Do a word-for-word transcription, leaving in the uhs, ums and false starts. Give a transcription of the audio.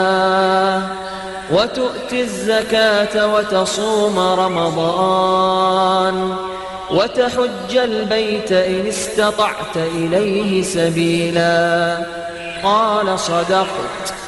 وتؤتي الزكاة وتصوم رمضان وتحج البيت إن استطعت إليه سبيلا قال صدقت